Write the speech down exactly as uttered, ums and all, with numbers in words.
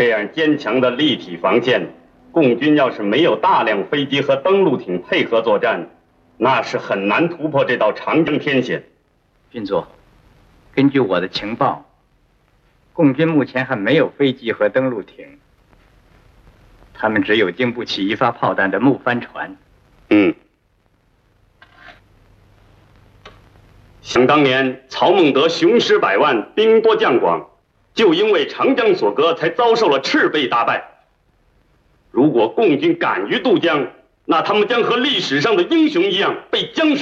这样坚强的立体防线，共军要是没有大量飞机和登陆艇配合作战，那是很难突破这道长江天险。 军座，根据我的情报，共军目前还没有飞机和登陆艇，他们只有经不起一发炮弹的木帆船。 嗯。想当年，曹孟德雄师百万，兵多将广，就因为长江所隔，才遭受了赤背大败。如果共军敢于渡江，那他们将和历史上的英雄一样被江水